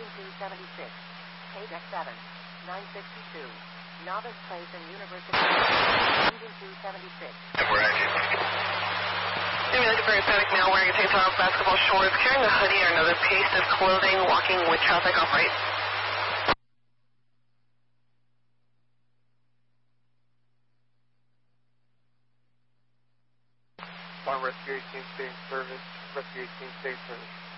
276. Paydeck 7. 962. Novice Place and University. Engine 276. We're at you. Maybe looking for a static male wearing a tank top, basketball shorts, carrying a hoodie or another piece of clothing, walking with traffic off right. Rescue 18 State Service. Rescue 18 State Service.